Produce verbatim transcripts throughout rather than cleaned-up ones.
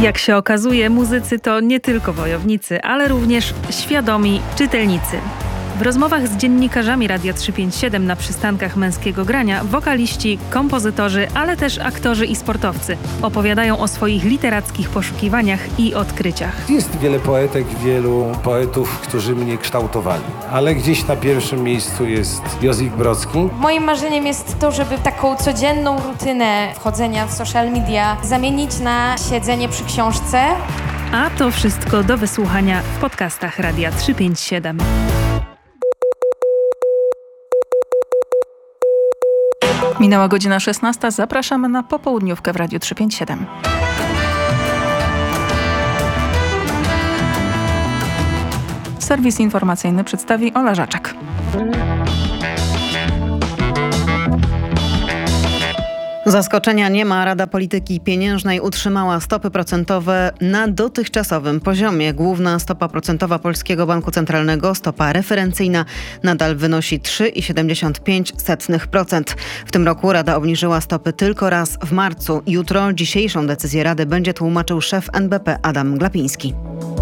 Jak się okazuje, muzycy to nie tylko wojownicy, ale również świadomi czytelnicy. W rozmowach z dziennikarzami Radia trzysta pięćdziesiąt siedem na przystankach Męskiego Grania wokaliści, kompozytorzy, ale też aktorzy i sportowcy opowiadają o swoich literackich poszukiwaniach i odkryciach. Jest wiele poetek, wielu poetów, którzy mnie kształtowali, ale gdzieś na pierwszym miejscu jest Józef Brodski. Moim marzeniem jest to, żeby taką codzienną rutynę wchodzenia w social media zamienić na siedzenie przy książce. A to wszystko do wysłuchania w podcastach Radia trzysta pięćdziesiąt siedem. Minęła godzina szesnasta. Zapraszamy na popołudniówkę w Radiu trzysta pięćdziesiąt siedem. Serwis informacyjny przedstawi Ola Żaczek. Zaskoczenia nie ma. Rada Polityki Pieniężnej utrzymała stopy procentowe na dotychczasowym poziomie. Główna stopa procentowa Polskiego Banku Centralnego, stopa referencyjna, nadal wynosi trzy przecinek siedemdziesiąt pięć procent. W tym roku Rada obniżyła stopy tylko raz w marcu. Jutro dzisiejszą decyzję Rady będzie tłumaczył szef N B P Adam Glapiński.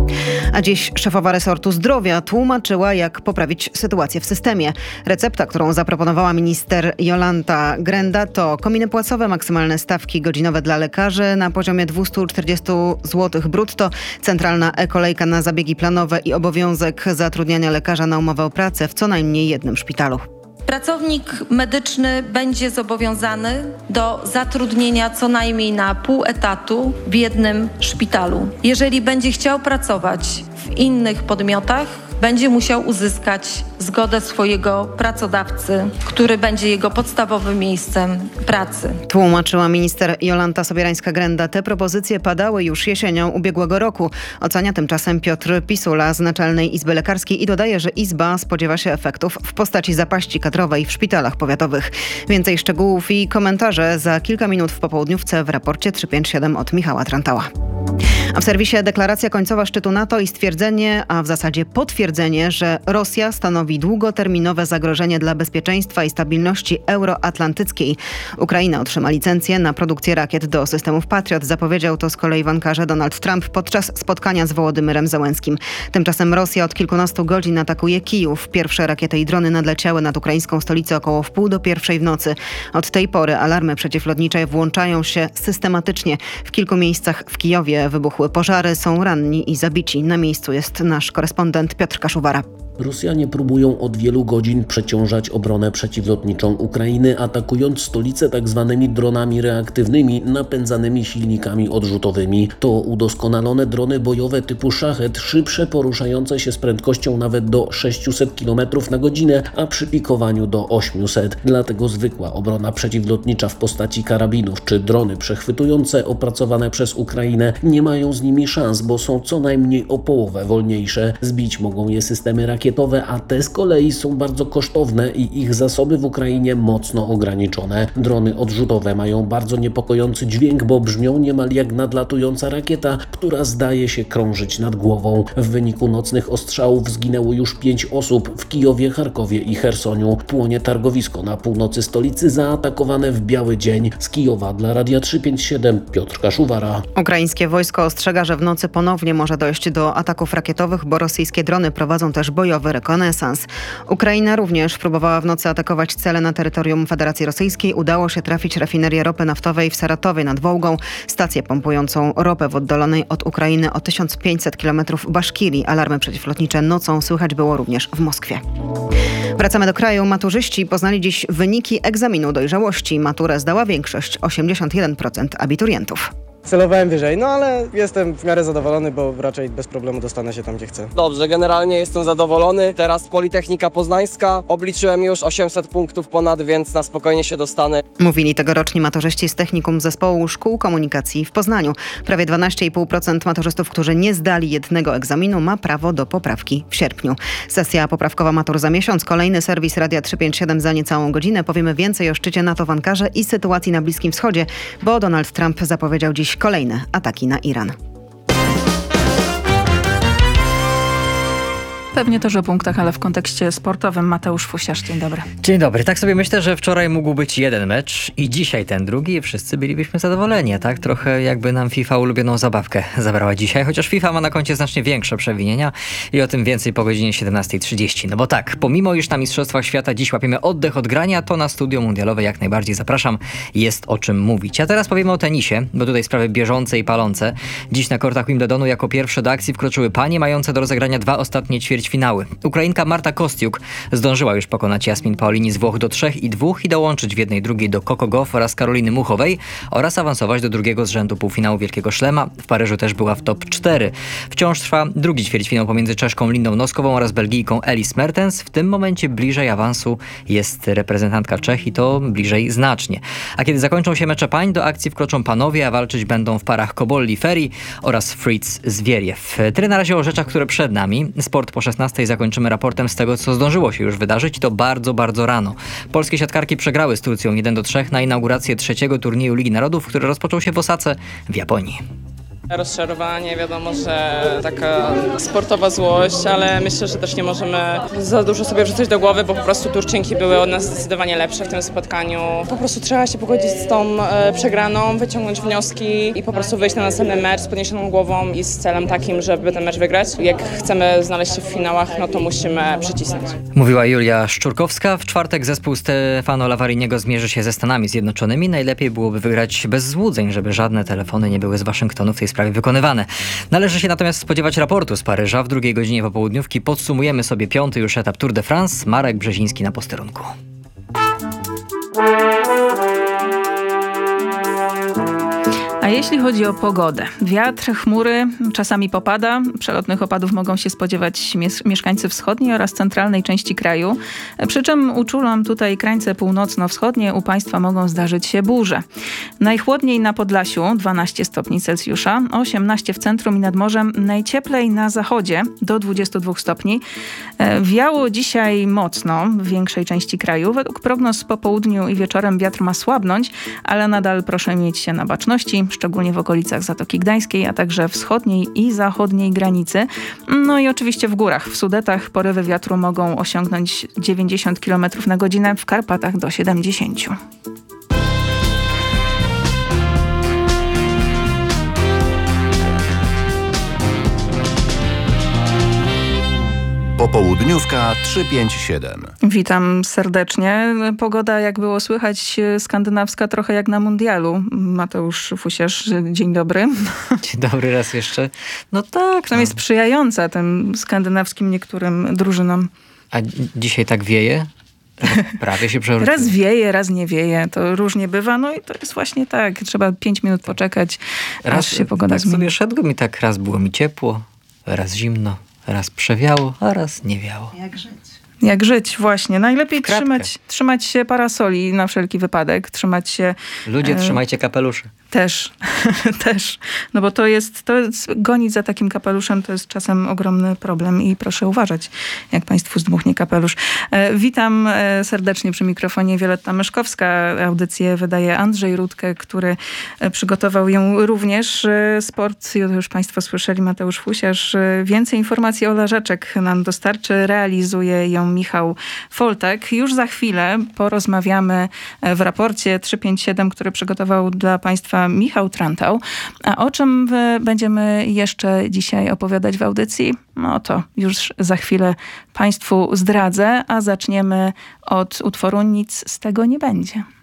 A dziś szefowa resortu zdrowia tłumaczyła, jak poprawić sytuację w systemie. Recepta, którą zaproponowała minister Jolanta Grenda, to kominy płacowe, maksymalne stawki godzinowe dla lekarzy na poziomie dwieście czterdzieści złotych brutto, centralna e-kolejka na zabiegi planowe i obowiązek zatrudniania lekarza na umowę o pracę w co najmniej jednym szpitalu. Pracownik medyczny będzie zobowiązany do zatrudnienia co najmniej na pół etatu w jednym szpitalu. Jeżeli będzie chciał pracować w innych podmiotach, będzie musiał uzyskać zgodę swojego pracodawcy, który będzie jego podstawowym miejscem pracy. Tłumaczyła minister Jolanta Sobierańska-Grenda. Te propozycje padały już jesienią ubiegłego roku. Ocenia tymczasem Piotr Pisula z Naczelnej Izby Lekarskiej i dodaje, że Izba spodziewa się efektów w postaci zapaści kadrowej w szpitalach powiatowych. Więcej szczegółów i komentarze za kilka minut w popołudniówce w raporcie trzysta pięćdziesiąt siedem od Michała Trantała. A w serwisie deklaracja końcowa szczytu NATO i stwierdzenie, a w zasadzie potwierdzenie, że Rosja stanowi długoterminowe zagrożenie dla bezpieczeństwa i stabilności euroatlantyckiej. Ukraina otrzyma licencję na produkcję rakiet do systemów Patriot. Zapowiedział to z kolei w Ankarze Donald Trump podczas spotkania z Wołodymyrem Zełenskim. Tymczasem Rosja od kilkunastu godzin atakuje Kijów. Pierwsze rakiety i drony nadleciały nad ukraińską stolicę około wpół do pierwszej w nocy. Od tej pory alarmy przeciwlotnicze włączają się systematycznie. W kilku miejscach w Kijowie wybuchły pożary, są ranni i zabici. Na miejscu jest nasz korespondent Piotr Kaszuwara. Rosjanie próbują od wielu godzin przeciążać obronę przeciwlotniczą Ukrainy, atakując stolicę tzw. dronami reaktywnymi napędzanymi silnikami odrzutowymi. To udoskonalone drony bojowe typu Szachet, szybsze, poruszające się z prędkością nawet do sześćset kilometrów na godzinę, a przy pikowaniu do osiemset. Dlatego zwykła obrona przeciwlotnicza w postaci karabinów czy drony przechwytujące opracowane przez Ukrainę nie mają z nimi szans, bo są co najmniej o połowę wolniejsze. Zbić mogą je systemy rakietowe, a te z kolei są bardzo kosztowne i ich zasoby w Ukrainie mocno ograniczone. Drony odrzutowe mają bardzo niepokojący dźwięk, bo brzmią niemal jak nadlatująca rakieta, która zdaje się krążyć nad głową. W wyniku nocnych ostrzałów zginęło już pięć osób w Kijowie, Charkowie i Chersoniu. Płonie targowisko na północy stolicy zaatakowane w biały dzień. Z Kijowa dla Radia trzysta pięćdziesiąt siedem Piotr Kaszuwara. Ukraińskie wojsko ostrzega, że w nocy ponownie może dojść do ataków rakietowych, bo rosyjskie drony prowadzą też bojowe rekonesans. Ukraina również próbowała w nocy atakować cele na terytorium Federacji Rosyjskiej. Udało się trafić rafinerię ropy naftowej w Saratowie nad Wołgą, stację pompującą ropę w oddalonej od Ukrainy o tysiąc pięćset kilometrów Baszkirii. Alarmy przeciwlotnicze nocą słychać było również w Moskwie. Wracamy do kraju. Maturzyści poznali dziś wyniki egzaminu dojrzałości. Maturę zdała większość, osiemdziesiąt jeden procent abiturientów. Celowałem wyżej, no ale jestem w miarę zadowolony, bo raczej bez problemu dostanę się tam, gdzie chcę. Dobrze, generalnie jestem zadowolony. Teraz Politechnika Poznańska. Obliczyłem już osiemset punktów ponad, więc na spokojnie się dostanę. Mówili tegoroczni maturzyści z Technikum Zespołu Szkół Komunikacji w Poznaniu. Prawie dwanaście i pół procent maturzystów, którzy nie zdali jednego egzaminu, ma prawo do poprawki w sierpniu. Sesja poprawkowa matur za miesiąc. Kolejny serwis Radia trzysta pięćdziesiąt siedem za niecałą godzinę. Powiemy więcej o szczycie NATO w Ankarze i sytuacji na Bliskim Wschodzie, bo Donald Trump zapowiedział dziś kolejne ataki na Iran. Pewnie też o punktach, ale w kontekście sportowym. Mateusz Fusiarz, dzień dobry. Dzień dobry. Tak sobie myślę, że wczoraj mógł być jeden mecz i dzisiaj ten drugi i wszyscy bylibyśmy zadowoleni. Tak trochę jakby nam FIFA ulubioną zabawkę zabrała dzisiaj, chociaż FIFA ma na koncie znacznie większe przewinienia i o tym więcej po godzinie siedemnastej trzydzieści. No bo tak, pomimo iż na Mistrzostwach Świata dziś łapiemy oddech od grania, to na studio mundialowe jak najbardziej zapraszam. Jest o czym mówić. A teraz powiemy o tenisie, bo tutaj sprawy bieżące i palące. Dziś na kortach Wimbledonu jako pierwsze do akcji wkroczyły panie mające do rozegrania dwa ostatnie ćwierćfinały. Ukrainka Marta Kostiuk zdążyła już pokonać Jasmin Paolini z Włoch do trzech i dwóch i dołączyć w jednej drugiej do Coco Gauff oraz Karoliny Muchowej oraz awansować do drugiego z rzędu półfinału Wielkiego Szlema. W Paryżu też była w top cztery. Wciąż trwa drugi ćwierćfinał pomiędzy Czeszką Lindą Noskową oraz Belgijką Elis Mertens. W tym momencie bliżej awansu jest reprezentantka Czech i to bliżej znacznie. A kiedy zakończą się mecze pań, do akcji wkroczą panowie, a walczyć będą w parach Kobolli-Ferry oraz Fritz-Zwieriew. Tyle na razie o rzeczach, które przed nami. Sport po szesnastej zakończymy raportem z tego, co zdążyło się już wydarzyć i to bardzo, bardzo rano. Polskie siatkarki przegrały z Turcją jeden do trzech na inaugurację trzeciego turnieju Ligi Narodów, który rozpoczął się w Osace w Japonii. Rozczarowanie, wiadomo, że taka sportowa złość, ale myślę, że też nie możemy za dużo sobie wrzucać do głowy, bo po prostu Turczynki były od nas zdecydowanie lepsze w tym spotkaniu. Po prostu trzeba się pogodzić z tą e, przegraną, wyciągnąć wnioski i po prostu wyjść na następny mecz z podniesioną głową i z celem takim, żeby ten mecz wygrać. Jak chcemy znaleźć się w finałach, no to musimy przycisnąć. Mówiła Julia Szczurkowska. W czwartek zespół Stefano Lavariniego zmierzy się ze Stanami Zjednoczonymi. Najlepiej byłoby wygrać bez złudzeń, żeby żadne telefony nie były z Waszyngtonu w tej sprawie wykonywane. Należy się natomiast spodziewać raportu z Paryża. W drugiej godzinie popołudniówki podsumujemy sobie piąty już etap Tour de France. Marek Brzeziński na posterunku. A jeśli chodzi o pogodę, wiatr, chmury, czasami popada. Przelotnych opadów mogą się spodziewać mies- mieszkańcy wschodniej oraz centralnej części kraju. Przy czym uczulam tutaj krańce północno-wschodnie, u państwa mogą zdarzyć się burze. Najchłodniej na Podlasiu dwanaście stopni Celsjusza, osiemnaście w centrum i nad morzem, najcieplej na zachodzie do dwudziestu dwóch stopni. Wiało dzisiaj mocno w większej części kraju. Według prognoz po południu i wieczorem wiatr ma słabnąć, ale nadal proszę mieć się na baczności, szczególnie w okolicach Zatoki Gdańskiej, a także wschodniej i zachodniej granicy. No i oczywiście w górach. W Sudetach porywy wiatru mogą osiągnąć dziewięćdziesiąt kilometrów na godzinę, w Karpatach do siedemdziesięciu. Popołudniówka trzy pięć siedem. Witam serdecznie. Pogoda, jak było słychać, skandynawska, trochę jak na mundialu. Mateusz Fusiarz, dzień dobry. Dzień dobry raz jeszcze. No tak. Przynajmniej no. sprzyjająca tym skandynawskim niektórym drużynom. A dzisiaj tak wieje? Prawie się przewróciło. Raz wieje, raz nie wieje. To różnie bywa. No i to jest właśnie tak. Trzeba pięć minut poczekać, raz, aż się pogoda tak zmieni. sobie szedł mi tak, raz było mi ciepło, raz zimno. Raz przewiało, a raz nie wiało. Jak żyć? Jak żyć, właśnie. Najlepiej trzymać, trzymać się parasoli na wszelki wypadek. Trzymać się... Ludzie, e... trzymajcie kapelusze. Też, też. No bo to jest, to jest, gonić za takim kapeluszem to jest czasem ogromny problem i proszę uważać, jak państwu zdmuchnie kapelusz. E, witam e, serdecznie przy mikrofonie Wioletta Myszkowska. Audycję wydaje Andrzej Rudkę, który e, przygotował ją również. E, sport, już państwo słyszeli, Mateusz Fusiarz. E, więcej informacji Ola Rzeczek nam dostarczy. Realizuje ją Michał Foltek. Już za chwilę porozmawiamy w raporcie trzysta pięćdziesiąt siedem, który przygotował dla państwa Michał Trantał. A o czym będziemy jeszcze dzisiaj opowiadać w audycji? No to już za chwilę państwu zdradzę, a zaczniemy od utworu Nic z tego nie będzie.